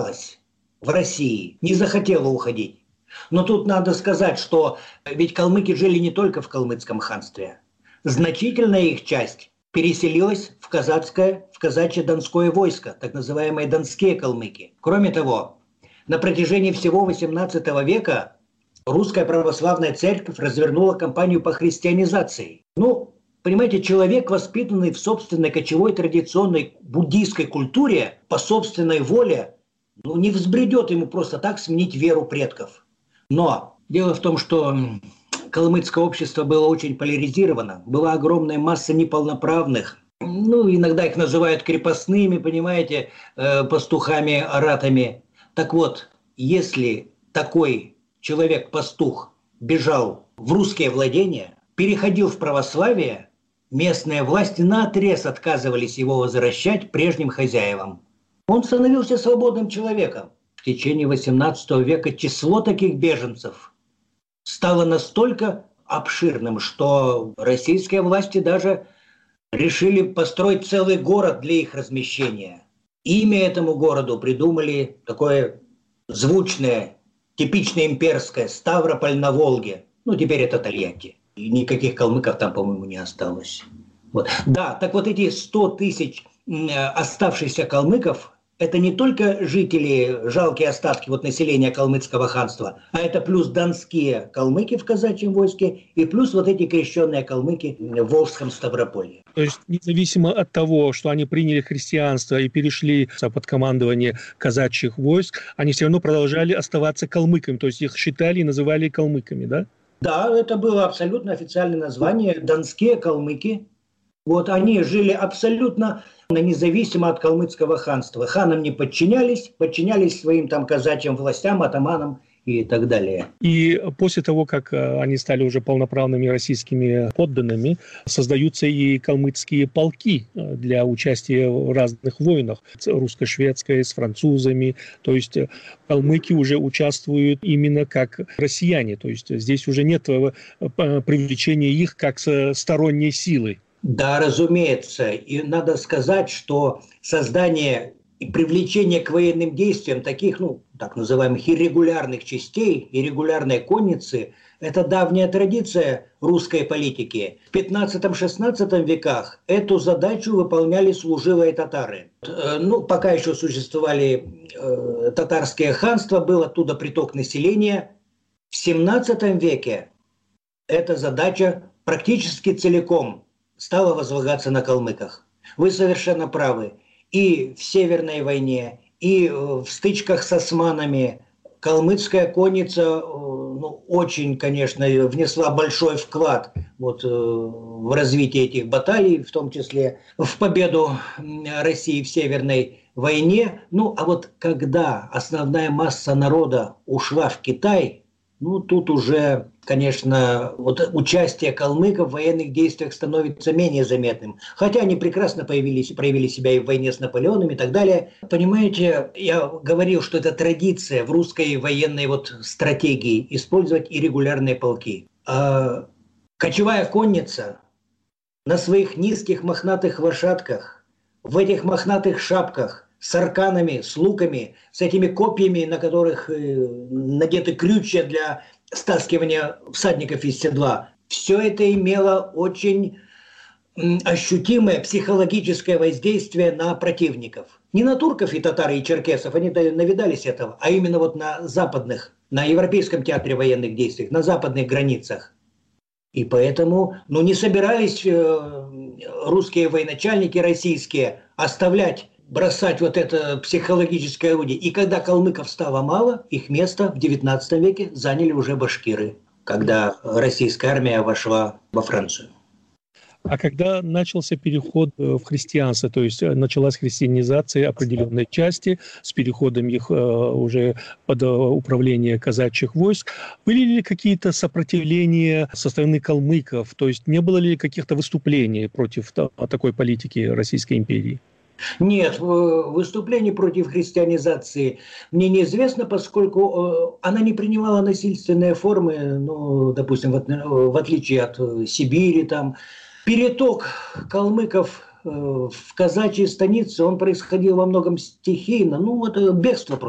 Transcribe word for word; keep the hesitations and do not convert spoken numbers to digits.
осталась в России, не захотела уходить. Но тут надо сказать, что ведь калмыки жили не только в калмыцком ханстве. Значительная их часть переселилась в казацкое, в казачье донское войско, так называемые донские калмыки. Кроме того, на протяжении всего восемнадцатого века русская православная церковь развернула кампанию по христианизации. Ну, понимаете, человек, воспитанный в собственной кочевой традиционной буддийской культуре, по собственной воле, ну, не взбредет ему просто так сменить веру предков. Но дело в том, что калмыцкое общество было очень поляризировано. Была огромная масса неполноправных. Ну, иногда их называют крепостными, понимаете, э, пастухами, аратами. Так вот, если такой человек-пастух бежал в русские владения, переходил в православие, местные власти наотрез отказывались его возвращать прежним хозяевам. Он становился свободным человеком. В течение восемнадцатого века число таких беженцев стало настолько обширным, что российские власти даже решили построить целый город для их размещения. Имя этому городу придумали такое звучное, типичное имперское — Ставрополь на Волге. Ну, теперь это Тольятти. И никаких калмыков там, по-моему, не осталось. Вот. Да, так вот эти сто тысяч оставшихся калмыков — это не только жители, жалкие остатки вот населения калмыцкого ханства, а это плюс донские калмыки в казачьем войске и плюс вот эти крещенные калмыки в Волжском Ставрополье. То есть независимо от того, что они приняли христианство и перешли под командование казачьих войск, они все равно продолжали оставаться калмыками, то есть их считали и называли калмыками, да? Да, это было абсолютно официальное название – донские калмыки. Вот они жили абсолютно независимо от калмыцкого ханства. Ханам не подчинялись, подчинялись своим там казачьим властям, атаманам и так далее. И после того, как они стали уже полноправными российскими подданными, создаются и калмыцкие полки для участия в разных войнах. Русско-шведской, с французами. То есть калмыки уже участвуют именно как россияне. То есть здесь уже нет привлечения их как сторонней силы. Да, разумеется. И надо сказать, что создание и привлечение к военным действиям таких, ну, так называемых иррегулярных частей, иррегулярной конницы – это давняя традиция русской политики. В пятнадцатом-шестнадцатом веках эту задачу выполняли служилые татары. Ну, пока еще существовали э, татарские ханства, был оттуда приток населения. В семнадцатом веке эта задача практически целиком стала возлагаться на калмыках. Вы совершенно правы. И в Северной войне, и в стычках с османами калмыцкая конница ну, очень, конечно, внесла большой вклад вот, в развитие этих баталий, в том числе в победу России в Северной войне. Ну, а вот когда основная масса народа ушла в Китай, ну, тут уже, конечно, вот участие калмыков в военных действиях становится менее заметным. Хотя они прекрасно появились, проявили себя и в войне с Наполеоном и так далее. Понимаете, я говорил, что это традиция в русской военной вот стратегии использовать иррегулярные полки. А кочевая конница на своих низких мохнатых лошадках, в этих мохнатых шапках, с арканами, с луками, с этими копьями, на которых э, надеты крючья для стаскивания всадников из седла. Все это имело очень м, ощутимое психологическое воздействие на противников. Не на турков и татар и черкесов, они навидались этого, а именно вот на западных, на Европейском театре военных действий, на западных границах. И поэтому ну, не собирались э, русские военачальники российские оставлять, бросать вот это психологическое орудие. И когда калмыков стало мало, их место в девятнадцатом веке заняли уже башкиры, когда российская армия вошла во Францию. А когда начался переход в христианство, то есть началась христианизация определенной части с переходом их уже под управление казачьих войск, были ли какие-то сопротивления со стороны калмыков? То есть не было ли каких-то выступлений против такой политики Российской империи? Нет, выступлений против христианизации мне неизвестно, поскольку она не принимала насильственные формы, ну, допустим, в отличие от Сибири. Там. Переток калмыков в казачьи станицы, он происходил во многом стихийно, ну, это бегство просто.